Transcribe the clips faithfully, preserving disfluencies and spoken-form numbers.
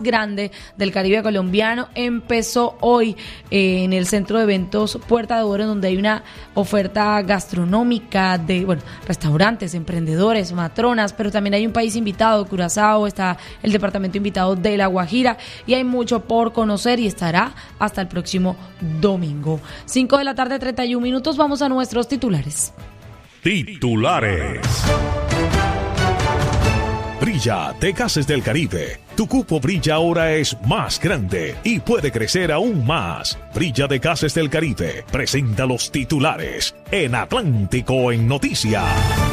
grande del Caribe colombiano empezó hoy eh, en el centro de eventos Puerta de Oro, donde hay una oferta gastronómica de, bueno, restaurantes, emprendedores, matronas, pero también hay un país invitado, Curazao, está el departamento invitado de La Guajira, y hay mucho por conocer y estará hasta el próximo domingo. cinco de la tarde, treinta y un minutos, vamos a nuestros titulares. Titulares. Brilla de Gases del Caribe. Tu cupo Brilla ahora es más grande y puede crecer aún más. Brilla de Gases del Caribe presenta los titulares en Atlántico en Noticias.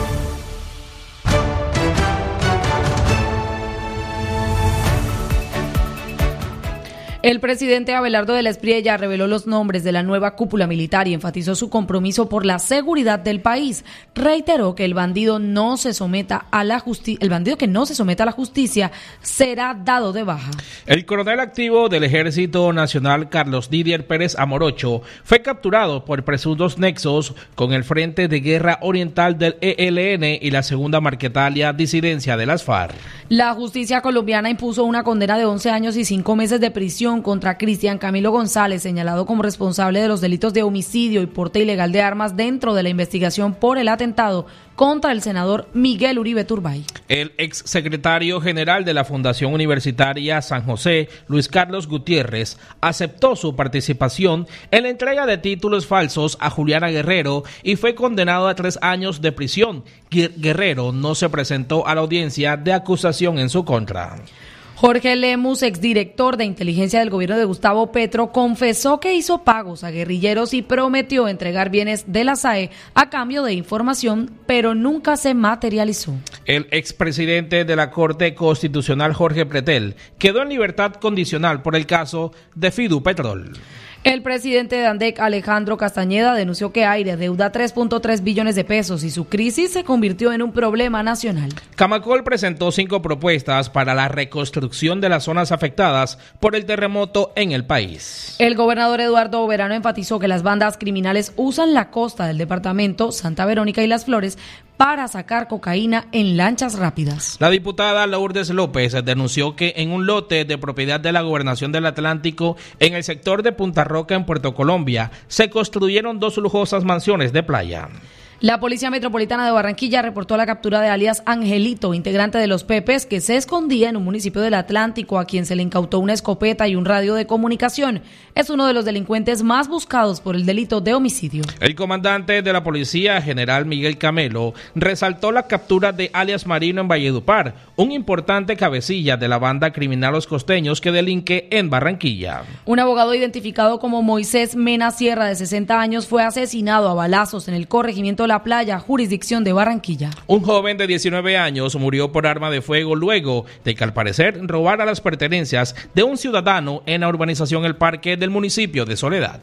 El presidente Abelardo de la Espriella reveló los nombres de la nueva cúpula militar y enfatizó su compromiso por la seguridad del país. Reiteró que el bandido no se someta a la justicia, el bandido que no se someta a la justicia será dado de baja. El coronel activo del Ejército Nacional, Carlos Didier Pérez Amorocho, fue capturado por presuntos nexos con el Frente de Guerra Oriental del E L N y la Segunda Marquetalia Disidencia de las FARC. La justicia colombiana impuso una condena de once años y cinco meses de prisión contra Cristian Camilo González, señalado como responsable de los delitos de homicidio y porte ilegal de armas dentro de la investigación por el atentado contra el senador Miguel Uribe Turbay. El exsecretario general de la Fundación Universitaria San José, Luis Carlos Gutiérrez, aceptó su participación en la entrega de títulos falsos a Juliana Guerrero y fue condenado a tres años de prisión. Guerrero no se presentó a la audiencia de acusación en su contra. Jorge Lemus, exdirector de inteligencia del gobierno de Gustavo Petro, confesó que hizo pagos a guerrilleros y prometió entregar bienes de la S A E a cambio de información, pero nunca se materializó. El expresidente de la Corte Constitucional, Jorge Pretel, quedó en libertad condicional por el caso de Fidupetrol. El presidente de ANDEC, Alejandro Castañeda, denunció que Aire deuda tres punto tres billones de pesos y su crisis se convirtió en un problema nacional. Camacol presentó cinco propuestas para la reconstrucción de las zonas afectadas por el terremoto en el país. El gobernador Eduardo Verano enfatizó que las bandas criminales usan la costa del departamento, Santa Verónica y Las Flores para sacar cocaína en lanchas rápidas. La diputada Lourdes López denunció que en un lote de propiedad de la Gobernación del Atlántico, en el sector de Punta Roca, en Puerto Colombia, se construyeron dos lujosas mansiones de playa. La Policía Metropolitana de Barranquilla reportó la captura de alias Angelito, integrante de los Pepes, que se escondía en un municipio del Atlántico, a quien se le incautó una escopeta y un radio de comunicación. Es uno de los delincuentes más buscados por el delito de homicidio. El comandante de la Policía, general Miguel Camelo, resaltó la captura de alias Marino en Valledupar, un importante cabecilla de la banda criminal Los Costeños que delinque en Barranquilla. Un abogado identificado como Moisés Mena Sierra, de sesenta años, fue asesinado a balazos en el corregimiento La Playa, jurisdicción de Barranquilla. Un joven de diecinueve años murió por arma de fuego luego de que al parecer robara las pertenencias de un ciudadano en la urbanización El Parque del municipio de Soledad.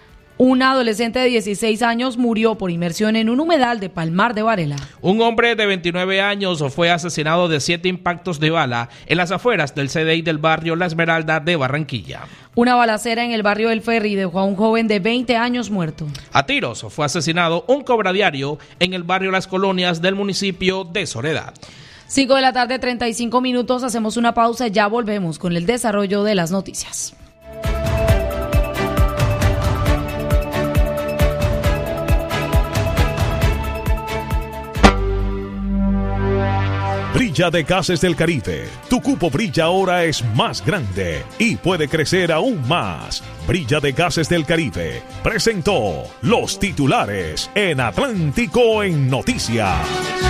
Un adolescente de dieciséis años murió por inmersión en un humedal de Palmar de Varela. Un hombre de veintinueve años fue asesinado de siete impactos de bala en las afueras del C D I del barrio La Esmeralda de Barranquilla. Una balacera en el barrio del Ferry dejó a un joven de veinte años muerto. A tiros fue asesinado un cobradiario en el barrio Las Colonias del municipio de Soledad. cinco de la tarde, treinta y cinco minutos, hacemos una pausa y ya volvemos con el desarrollo de las noticias. Brilla de Gases del Caribe. Tu cupo Brilla ahora es más grande y puede crecer aún más. Brilla de Gases del Caribe presentó los titulares en Atlántico en Noticias.